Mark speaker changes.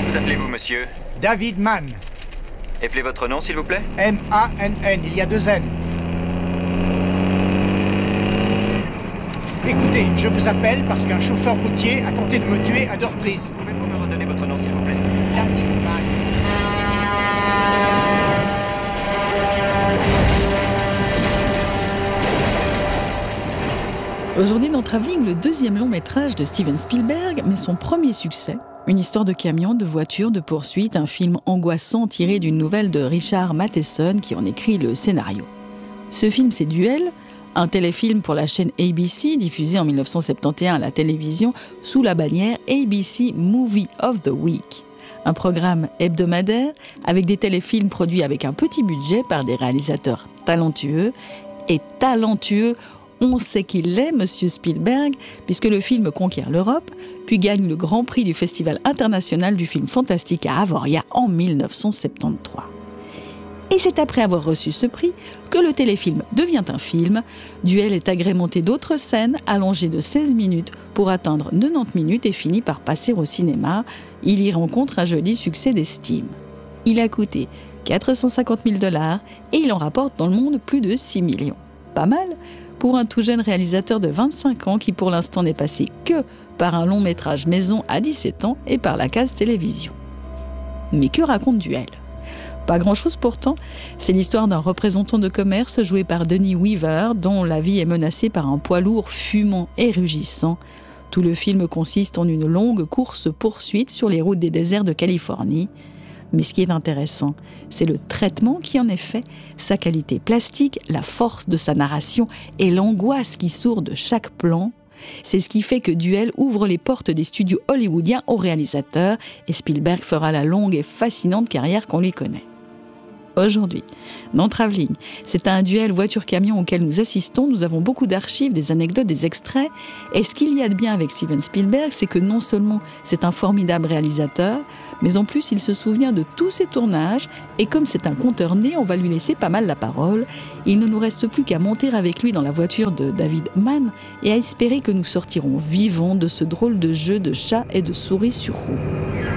Speaker 1: Vous appelez-vous, monsieur?
Speaker 2: David Mann.
Speaker 1: Appelez votre nom, s'il vous plaît?
Speaker 2: M-A-N-N, il y a 2 N. Écoutez, je vous appelle parce qu'un chauffeur routier a tenté de me tuer à 2 reprises.
Speaker 1: Pouvez-vous me redonner votre nom, s'il vous plaît?
Speaker 2: David Mann.
Speaker 3: Aujourd'hui dans Travelling, le 2e long métrage de Steven Spielberg, mais son premier succès. Une histoire de camion, de voiture, de poursuite, un film angoissant tiré d'une nouvelle de Richard Matheson qui en écrit le scénario. Ce film, c'est Duel, un téléfilm pour la chaîne ABC, diffusé en 1971 à la télévision sous la bannière ABC Movie of the Week. Un programme hebdomadaire avec des téléfilms produits avec un petit budget par des réalisateurs talentueux. Et talentueux, on sait qu'il l'est, Monsieur Spielberg, puisque le film conquiert l'Europe, puis gagne le Grand Prix du Festival international du film fantastique à Avoria en 1973. Et c'est après avoir reçu ce prix que le téléfilm devient un film. Duel est agrémenté d'autres scènes allongées de 16 minutes pour atteindre 90 minutes et finit par passer au cinéma. Il y rencontre un joli succès d'estime. Il a coûté 450 000 $ et il en rapporte dans le monde plus de 6 millions. Pas mal pour un tout jeune réalisateur de 25 ans qui pour l'instant n'est passé que par un long métrage maison à 17 ans et par la case télévision. Mais que raconte Duel ? Pas grand-chose pourtant, c'est l'histoire d'un représentant de commerce joué par Dennis Weaver dont la vie est menacée par un poids lourd fumant et rugissant. Tout le film consiste en une longue course-poursuite sur les routes des déserts de Californie. Mais ce qui est intéressant, c'est le traitement qui en est fait, sa qualité plastique, la force de sa narration et l'angoisse qui sourd de chaque plan. C'est ce qui fait que Duel ouvre les portes des studios hollywoodiens aux réalisateurs et Spielberg fera la longue et fascinante carrière qu'on lui connaît. Aujourd'hui, dans Travelling, c'est à un duel voiture-camion auquel nous assistons. Nous avons beaucoup d'archives, des anecdotes, des extraits. Et ce qu'il y a de bien avec Steven Spielberg, c'est que non seulement c'est un formidable réalisateur, mais en plus il se souvient de tous ses tournages. Et comme c'est un conteur né, on va lui laisser pas mal la parole. Il ne nous reste plus qu'à monter avec lui dans la voiture de David Mann et à espérer que nous sortirons vivants de ce drôle de jeu de chat et de souris sur roue.